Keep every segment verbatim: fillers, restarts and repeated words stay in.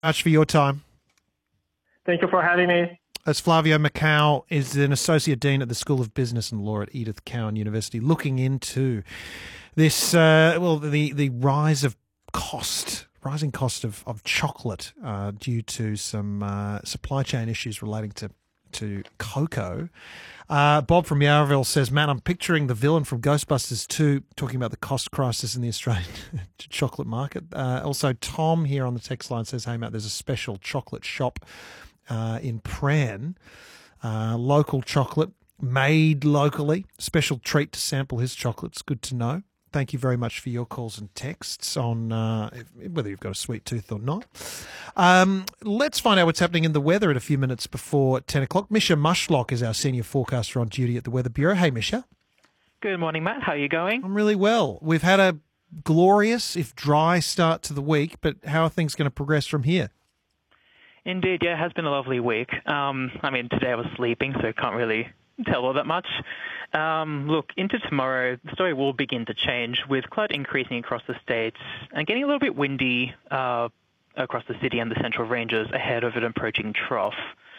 Much for your time. Thank you for having me. As Flavio Macau is an Associate Dean at the School of Business and Law at Edith Cowan University, looking into this, uh, well, the, the rise of cost, rising cost of, of chocolate uh, due to some uh, supply chain issues relating to, to cocoa. Uh, Bob from Yarraville says, "Man, I'm picturing the villain from Ghostbusters two talking about the cost crisis in the Australian chocolate market." Uh, also, Tom here on the text line says, "Hey, Matt, there's a special chocolate shop uh, in Pran, uh, local chocolate, made locally. Special treat to sample his chocolates. Good to know." Thank you very much for your calls and texts on uh, whether you've got a sweet tooth or not. Um, let's find out what's happening in the weather at a few minutes before ten o'clock. Misha Mushlock is our senior forecaster on duty at the Weather Bureau. Hey, Misha. Good morning, Matt. How are you going? I'm really well. We've had a glorious, if dry, start to the week, but how are things going to progress from here? Indeed, yeah, it has been a lovely week. Um, I mean, today I was sleeping, so I can't really tell all that much. Um, look, into tomorrow, the story will begin to change with cloud increasing across the states and getting a little bit windy uh, across the city and the central ranges ahead of an approaching trough.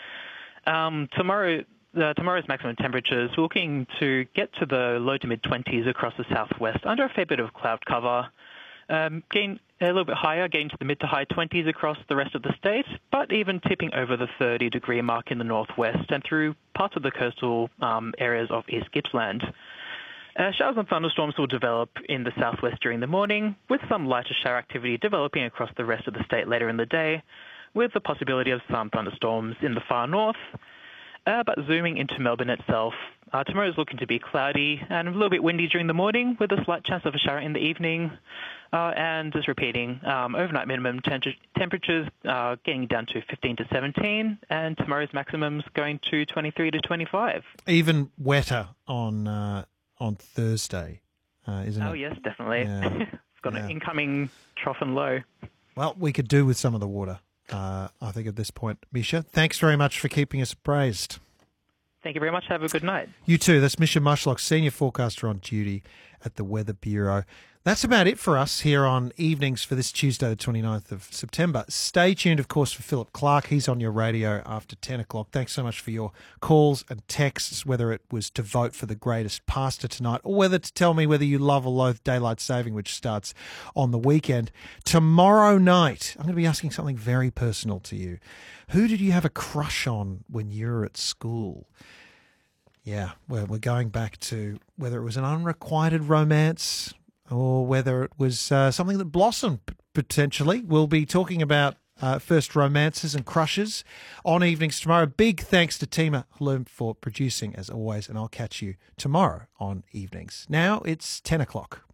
Um, tomorrow, uh, tomorrow's maximum temperatures are looking to get to the low to mid-twenties across the southwest under a fair bit of cloud cover. Um, getting a little bit higher, getting to the mid to high twenties across the rest of the state, but even tipping over the thirty degree mark in the northwest and through parts of the coastal um, areas of East Gippsland. Uh, showers and thunderstorms will develop in the southwest during the morning, with some lighter shower activity developing across the rest of the state later in the day, with the possibility of some thunderstorms in the far north. Uh, but zooming into Melbourne itself, uh, tomorrow is looking to be cloudy and a little bit windy during the morning, with a slight chance of a shower in the evening. Uh, and just repeating, um, overnight minimum tem- temperatures uh, getting down to fifteen to seventeen, and tomorrow's maximums going to twenty-three to twenty-five. Even wetter on uh, on Thursday, uh, isn't oh, it? Oh, yes, definitely. Yeah. It's got Yeah. an incoming trough and low. Well, we could do with some of the water, uh, I think, at this point. Misha, thanks very much for keeping us appraised. Thank you very much. Have a good night. You too. That's Misha Mushlock, senior forecaster on duty at the Weather Bureau. That's about it for us here on Evenings for this Tuesday, the twenty-ninth of September. Stay tuned, of course, for Philip Clark. He's on your radio after ten o'clock. Thanks so much for your calls and texts, whether it was to vote for the greatest pasta tonight or whether to tell me whether you love or loathe daylight saving, which starts on the weekend. Tomorrow night, I'm going to be asking something very personal to you. Who did you have a crush on when you were at school? Yeah, well, we're going back to whether it was an unrequited romance or whether it was uh, something that blossomed potentially. We'll be talking about uh, first romances and crushes on Evenings tomorrow. Big thanks to Tima Halloum for producing, as always, and I'll catch you tomorrow on Evenings. Now it's ten o'clock.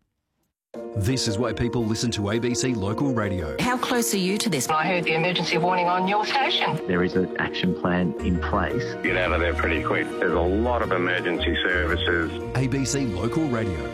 This is why people listen to A B C Local Radio. How close are you to this? I heard the emergency warning on your station. There is an action plan in place. Get out of there pretty quick. There's a lot of emergency services. A B C Local Radio.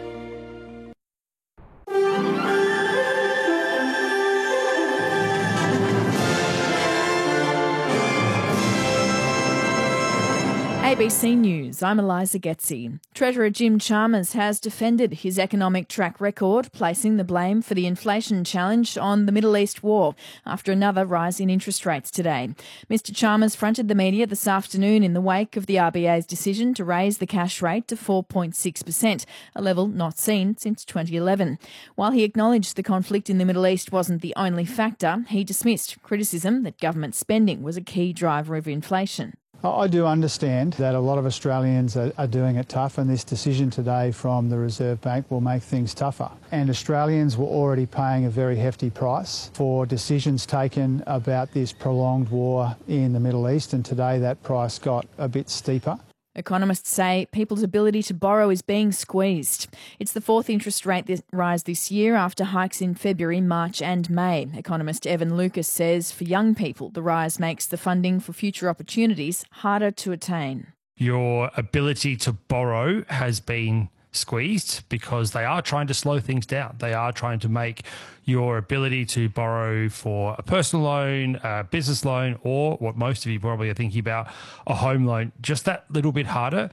A B C News, I'm Eliza Getzi. Treasurer Jim Chalmers has defended his economic track record, placing the blame for the inflation challenge on the Middle East war after another rise in interest rates today. Mister Chalmers fronted the media this afternoon in the wake of the R B A's decision to raise the cash rate to four point six percent, a level not seen since twenty eleven. While he acknowledged the conflict in the Middle East wasn't the only factor, he dismissed criticism that government spending was a key driver of inflation. I do understand that a lot of Australians are, are doing it tough, and this decision today from the Reserve Bank will make things tougher. And Australians were already paying a very hefty price for decisions taken about this prolonged war in the Middle East, and today that price got a bit steeper. Economists say people's ability to borrow is being squeezed. It's the fourth interest rate this rise this year after hikes in February, March and May. Economist Evan Lucas says for young people, the rise makes the funding for future opportunities harder to attain. Your ability to borrow has been squeezed because they are trying to slow things down. They are trying to make your ability to borrow for a personal loan, a business loan, or what most of you probably are thinking about, a home loan, just that little bit harder.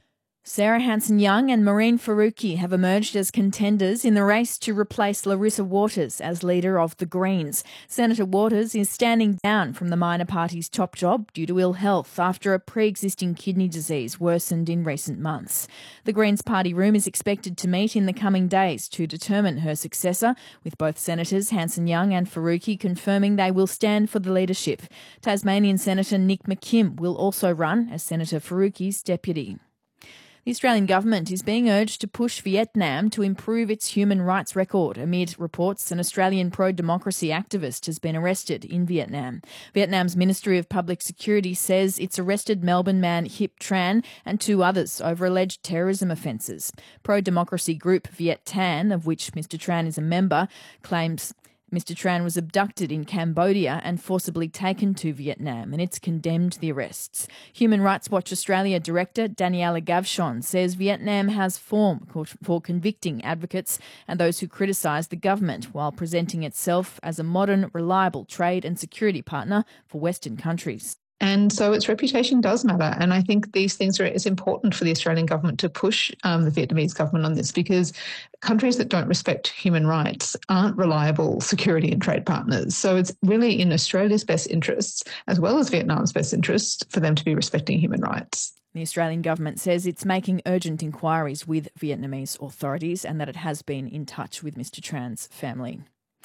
Sarah Hanson-Young and Maureen Faruqi have emerged as contenders in the race to replace Larissa Waters as leader of the Greens. Senator Waters is standing down from the minor party's top job due to ill health after a pre-existing kidney disease worsened in recent months. The Greens party room is expected to meet in the coming days to determine her successor, with both Senators Hanson-Young and Faruqi confirming they will stand for the leadership. Tasmanian Senator Nick McKim will also run as Senator Faruqi's deputy. The Australian government is being urged to push Vietnam to improve its human rights record amid reports an Australian pro-democracy activist has been arrested in Vietnam. Vietnam's Ministry of Public Security says it's arrested Melbourne man Hip Tran and two others over alleged terrorism offences. Pro-democracy group Viet Thanh, of which Mister Tran is a member, claims Mister Tran was abducted in Cambodia and forcibly taken to Vietnam, and it's condemned the arrests. Human Rights Watch Australia Director Daniela Gavshon says Vietnam has form for convicting advocates and those who criticise the government, while presenting itself as a modern, reliable trade and security partner for Western countries. And so its reputation does matter. And I think these things are, it's important for the Australian government to push um, the Vietnamese government on this, because countries that don't respect human rights aren't reliable security and trade partners. So it's really in Australia's best interests, as well as Vietnam's best interests, for them to be respecting human rights. The Australian government says it's making urgent inquiries with Vietnamese authorities and that it has been in touch with Mister Tran's family.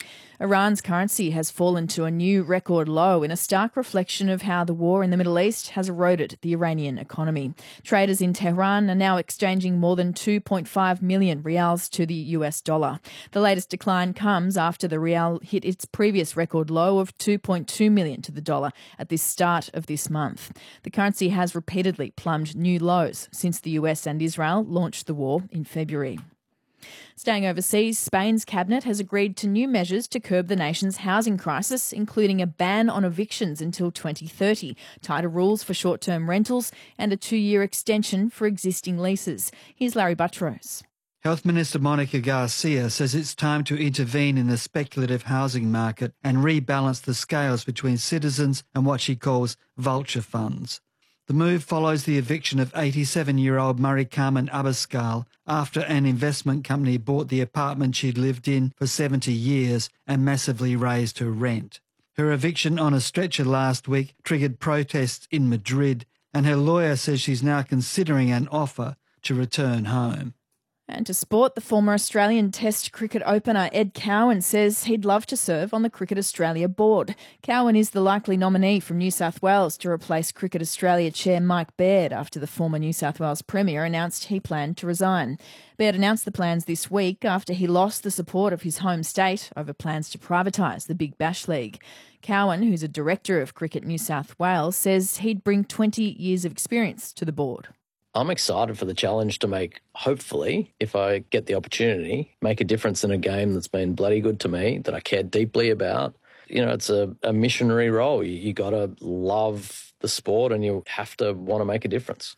Iran's currency has fallen to a new record low in a stark reflection of how the war in the Middle East has eroded the Iranian economy. Traders in Tehran are now exchanging more than two point five million rials to the U S dollar. The latest decline comes after the rial hit its previous record low of two point two million to the dollar at the start of this month. The currency has repeatedly plumbed new lows since the U S and Israel launched the war in February. Staying overseas, Spain's cabinet has agreed to new measures to curb the nation's housing crisis, including a ban on evictions until twenty thirty, tighter rules for short-term rentals and a two-year extension for existing leases. Here's Larry Buttrose. Health Minister Monica Garcia says it's time to intervene in the speculative housing market and rebalance the scales between citizens and what she calls vulture funds. The move follows the eviction of eighty-seven-year-old Mari Carmen Abascal after an investment company bought the apartment she'd lived in for seventy years and massively raised her rent. Her eviction on a stretcher last week triggered protests in Madrid, and her lawyer says she's now considering an offer to return home. And to sport, the former Australian Test cricket opener Ed Cowan says he'd love to serve on the Cricket Australia board. Cowan is the likely nominee from New South Wales to replace Cricket Australia chair Mike Baird after the former New South Wales Premier announced he planned to resign. Baird announced the plans this week after he lost the support of his home state over plans to privatise the Big Bash League. Cowan, who's a director of Cricket New South Wales, says he'd bring twenty years of experience to the board. I'm excited for the challenge to make, hopefully, if I get the opportunity, make a difference in a game that's been bloody good to me, that I care deeply about. You know, it's a, a missionary role. You, you got to love the sport and you have to want to make a difference.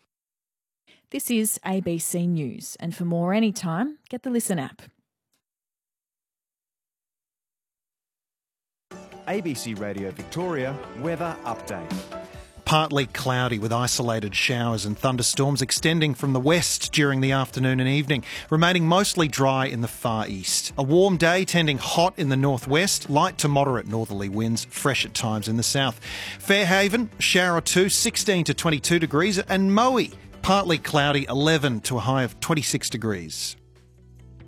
This is A B C News, and for more anytime, get the Listen app. A B C Radio Victoria weather update. Partly cloudy with isolated showers and thunderstorms extending from the west during the afternoon and evening, remaining mostly dry in the far east. A warm day tending hot in the northwest, light to moderate northerly winds, fresh at times in the south. Fairhaven, shower or two, sixteen to twenty-two degrees, and Moe, partly cloudy, eleven to a high of twenty-six degrees.